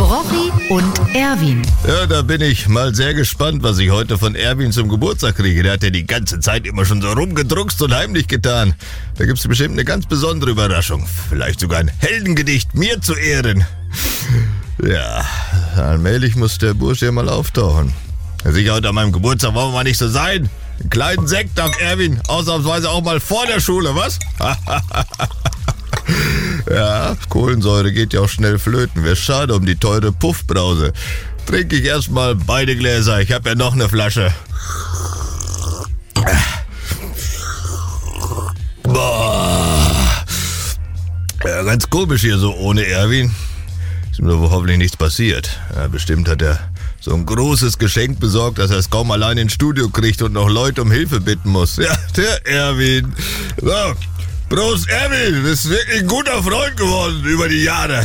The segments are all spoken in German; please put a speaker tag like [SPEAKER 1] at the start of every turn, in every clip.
[SPEAKER 1] Brochi und Erwin.
[SPEAKER 2] Ja, da bin ich mal sehr gespannt, was ich heute von Erwin zum Geburtstag kriege. Der hat ja die ganze Zeit immer schon so rumgedruckst und heimlich getan. Da gibt's bestimmt eine ganz besondere Überraschung. Vielleicht sogar ein Heldengedicht mir zu Ehren. Ja, allmählich muss der Bursche ja mal auftauchen. Sicher, heute an meinem Geburtstag wollen wir mal nicht so sein. Einen kleinen Sekt darf Erwin ausnahmsweise auch mal vor der Schule, was? Ja, Kohlensäure geht ja auch schnell flöten. Wäre schade um die teure Puffbrause. Trinke ich erstmal beide Gläser. Ich habe ja noch eine Flasche. Boah. Ja, ganz komisch hier so ohne Erwin. Ist mir doch hoffentlich nichts passiert. Ja, bestimmt hat er so ein großes Geschenk besorgt, dass er es kaum allein ins Studio kriegt und noch Leute um Hilfe bitten muss. Ja, der Erwin. So, Prost, Erwin. Du bist wirklich ein guter Freund geworden über die Jahre.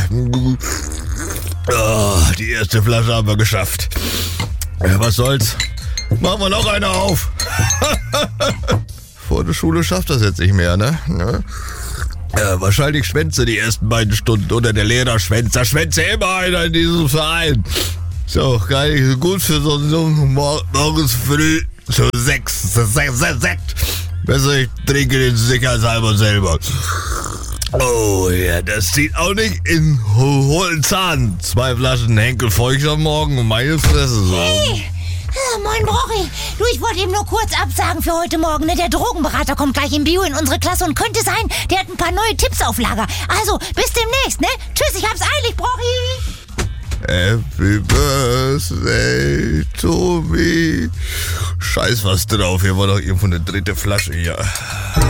[SPEAKER 2] Oh, die erste Flasche haben wir geschafft. Was soll's? Machen wir noch eine auf. Vor der Schule schafft das jetzt nicht mehr, ne? Ja, wahrscheinlich schwänze die ersten beiden Stunden oder der Lehrer schwänzt. Da schwänzt ja immer einer in diesem Verein. Ist auch gar nicht so gut für so einen morgens früh so Sekt. Besser, ich trinke den sicherheitshalber selber. Oh ja, das zieht auch nicht in hohlen Zahn. 2 Flaschen Henkel Feucht am Morgen und meine Fresse so.
[SPEAKER 3] Hey! Moin Brochi. Du, ich wollte eben nur kurz absagen für heute Morgen. Ne? Der Drogenberater kommt gleich im Bio in unsere Klasse und könnte sein, der hat ein paar neue Tipps auf Lager. Also, bis demnächst, ne? Tschüss, ich hab's eilig, Brochi.
[SPEAKER 2] Happy Birthday to me. Scheiß was drauf, hier war doch irgendwo eine dritte Flasche hier.